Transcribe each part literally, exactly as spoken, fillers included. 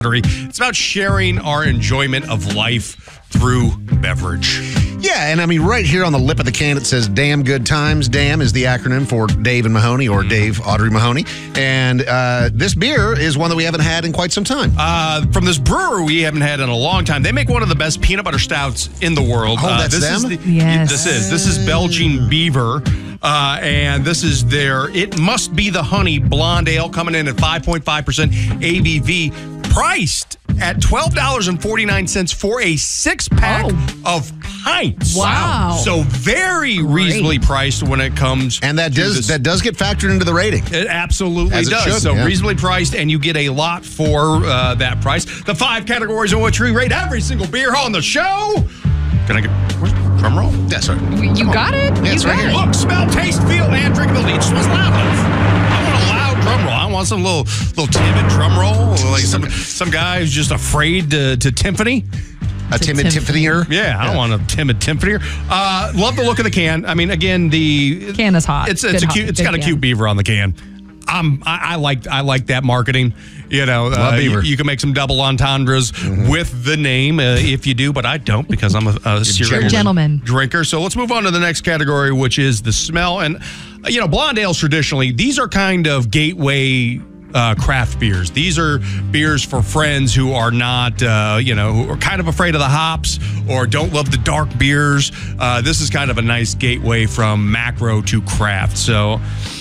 It's about sharing our enjoyment of life through beverage. Yeah, and I mean, right here on the lip of the can, it says Damn Good Times. Damn is the acronym for Dave and Mahoney, or Dave Audrey Mahoney. And uh, this beer is one that we haven't had in quite some time. Uh, from this brewer we haven't had in a long time. They make one of the best peanut butter stouts in the world. Oh, that's uh, this them? Is the, Yes. This is. This is Belching Beaver. Uh, and this is their It Must Be the Honey Blonde Ale, coming in at five point five percent A B V, priced at twelve dollars and forty-nine cents for a six-pack Oh. of pints. Wow. So very reasonably priced when it comes And that to does this. that does get factored into the rating. It absolutely As it does. should, so yeah. reasonably priced, and you get a lot for uh, that price. The five categories in which we rate every single beer on the show. Can I get where's drum roll? That's right. You got it? Yeah, you it's got right it. here. Look, smell, taste, feel, and drinkability. It just was loud enough. I want a loud drum roll. I want some little little timid drum roll. Like some some guy who's just afraid to, to timpani. A timid Tiffany-er. Yeah, I don't want a timid timpani. Uh, love the look of the can. I mean, again, the Can is hot. It's it's Good a hot- cute. It's big got a can. cute beaver on the can. Um, I, I like I like that marketing. You know, uh, you, beaver. you can make some double entendres with the name uh, if you do, but I don't because I'm a, a serial gentleman. drinker. So let's move on to the next category, which is the smell. And uh, you know, blonde ales traditionally, these are kind of gateway uh, craft beers. These are beers for friends who are not, uh, you know, who are kind of afraid of the hops or don't love the dark beers. Uh, this is kind of a nice gateway from macro to craft. So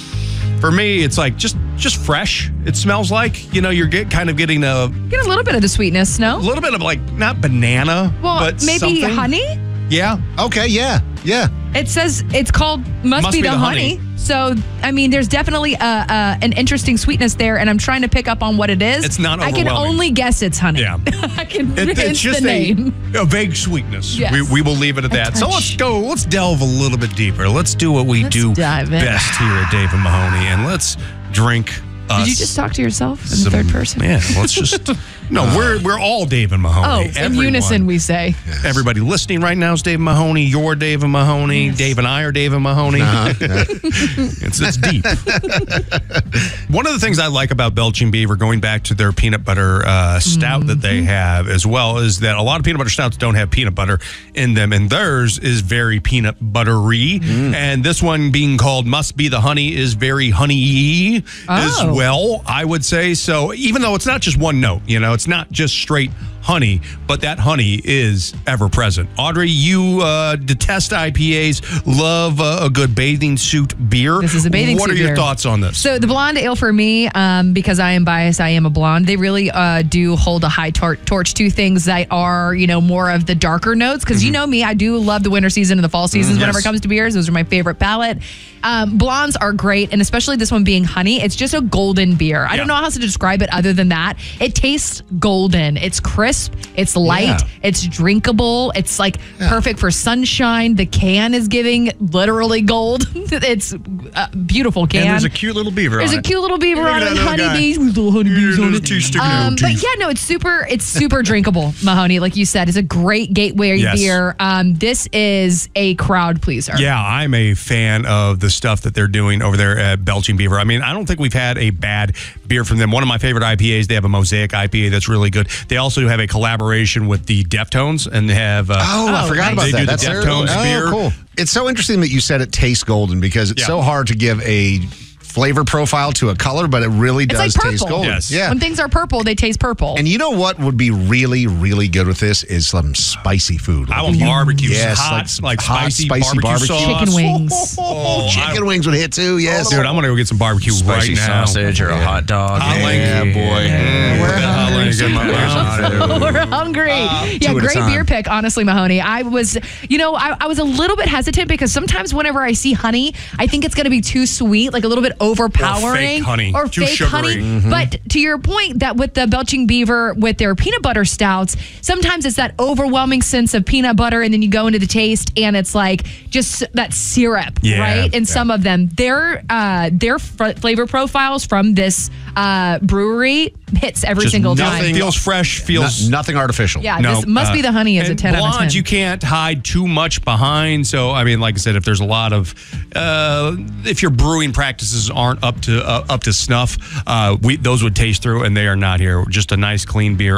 for me, it's like just just fresh. It smells like, you know, you're get, kind of getting a Get a little bit of the sweetness, no? little bit of like, not banana, Well, but maybe something. honey? Yeah. Okay, yeah, yeah. It says it's called Must, Be, the, honey. So, I mean, there's definitely a, a, an interesting sweetness there, and I'm trying to pick up on what it is. It's not I can overwhelming. only guess it's honey. Yeah. I can It, it's, it's just the a, name. a vague sweetness. Yes. We, we will leave it at A that. So touch. let's go. Let's delve a little bit deeper. Let's do what we Let's do dive in. best here at Dave and Mahoney, and let's drink. Did you us just talk to yourself in the some- third person? Yeah. Let's just. No, we're we're all Dave and Oh, Mahoney. in Everyone. unison we say. Everybody listening right now is Dave Mahoney. You're Dave and Mahoney. Yes. Dave and I are Dave and Mahoney. Uh-huh. Yeah. It's it's deep. One of the things I like about Belching Beaver, going back to their peanut butter uh, stout that they have as well, is that a lot of peanut butter stouts don't have peanut butter in them, and theirs is very peanut buttery. And this one, being called Must Be the Honey, is very honey-y as Oh. well, I would say. So even though it's not just one note, you know, it's not just straight honey, but that honey is ever present. Audrey, you uh, detest I P As, love uh, a good bathing suit beer. This is a bathing What suit are your beer. thoughts on this? So the blonde ale for me, um, because I am biased, I am a blonde. They really uh, do hold a high tor- torch to things that are, you know, more of the darker notes. Because you know me, I do love the winter season and the fall seasons. Mm-hmm. Whenever Yes. it comes to beers, those are my favorite palette. Um, blondes are great, and especially this one being honey. It's just a golden beer. I Yeah. don't know how else to describe it other than that. It tastes golden. It's crisp. It's light. Yeah. It's drinkable. It's like perfect for sunshine. The can is giving literally gold. It's a beautiful can. and there's a cute little beaver There's on a it. cute little beaver Look on at it, that little guy. honeybees with little honeybees Yeah, on those it. two sticking Um, little but teeth. yeah, no, it's super. It's super drinkable, Mahoney. Like you said, it's a great gateway Yes. beer. Um, this is a crowd pleaser. Yeah, I'm a fan of the stuff that they're doing over there at Belching Beaver. I mean, I don't think we've had a bad beer from them. One of my favorite I P As, they have a Mosaic I P A that's really good. They also have a collaboration with the Deftones, and they have... Uh, Oh, I Oh, forgot nice. about They that. do the That's their- Deftones oh, beer. cool. It's so interesting that you said it tastes golden because it's Yeah. so hard to give a flavor profile to a color, but it really It's does like taste purple. golden. Yes. Yeah. When things are purple, they taste purple. And you know what would be really, really good with this is some spicy food. I want barbecue, Yes, hot, like like, some hot, spicy, spicy barbecue, barbecue. sauce. Chicken wings. Oh, Chicken I- wings would hit too. Yes, Dude, I'm going to go get some barbecue Spicy right now. sausage or a hot dog. Hot link. Yeah, boy. Mm, We're put that hot hungry. link in my mouth. We're hungry. yeah, two at a great time. beer pick, honestly, Mahoney. I was, you know, I, I was a little bit hesitant because sometimes whenever I see honey, I think it's going to be too sweet, like a little bit overpowering. honey. Or Too fake sugary. honey. Mm-hmm. But to your point, that with the Belching Beaver, with their peanut butter stouts, sometimes it's that overwhelming sense of peanut butter, and then you go into the taste, and it's like just that syrup, Yeah, right? In yeah. some of them, their uh, their f- flavor profiles from this uh, brewery hits every Just single nothing- time. Feels fresh, feels... No- nothing artificial. Yeah, No, this must uh, be the honey as a and ten out of blondes, ten. you can't hide too much behind. So, I mean, like I said, if there's a lot of, uh, if your brewing practices aren't up to uh, up to snuff, uh, we those would taste through, and they are not here. Just a nice, clean beer.